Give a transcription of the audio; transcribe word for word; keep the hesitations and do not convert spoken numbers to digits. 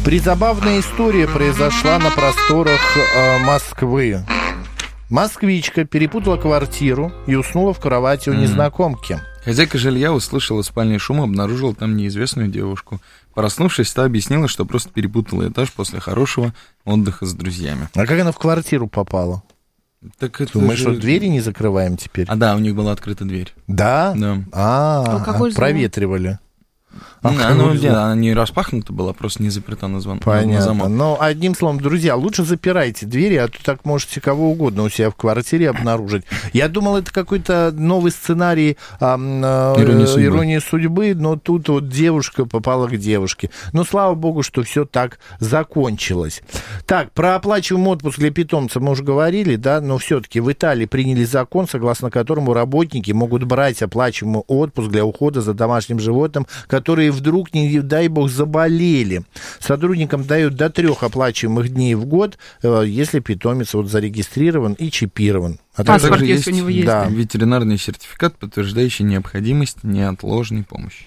Призабавная история произошла на просторах э, Москвы. Москвичка перепутала квартиру и уснула в кровати у mm. незнакомки. Хозяйка жилья услышала спальный шум и обнаружила там неизвестную девушку. Проснувшись, та объяснила, что просто перепутала этаж после хорошего отдыха с друзьями. А как она в квартиру попала? Так это Мы же... что, двери не закрываем теперь? А да, у них была открыта дверь. Да? Да. А, а проветривали. А, ну, нет, она не распахнута была, просто не заперта на звон. Понятно. Но одним словом, друзья, лучше запирайте двери, а то так можете кого угодно у себя в квартире обнаружить. Я думал, это какой-то новый сценарий а, а, иронии, судьбы. иронии судьбы, но тут вот девушка попала к девушке. Но слава богу, что все так закончилось. Так, про оплачиваемый отпуск для питомца мы уже говорили, да, но все-таки в Италии приняли закон, согласно которому работники могут брать оплачиваемый отпуск для ухода за домашним животным, которые вдруг, не дай бог, заболели. Сотрудникам дают до трех оплачиваемых дней в год, если питомец вот зарегистрирован и чипирован. А паспорт, если у него есть. Да. Ветеринарный сертификат, подтверждающий необходимость неотложной помощи.